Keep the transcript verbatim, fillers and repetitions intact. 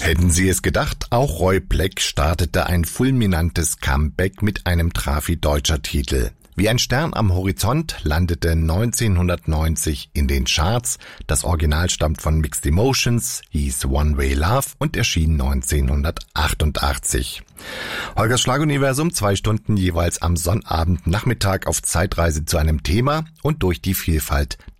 Hätten Sie es gedacht, auch Roy Black startete ein fulminantes Comeback mit einem Trafi-deutscher Titel. Wie ein Stern am Horizont landete neunzehnhundertneunzig in den Charts. Das Original stammt von Mixed Emotions, hieß One Way Love und erschien neunzehnhundertachtundachtzig. Holgers Schlaguniversum, zwei Stunden jeweils am Sonnabend Nachmittag auf Zeitreise zu einem Thema und durch die Vielfalt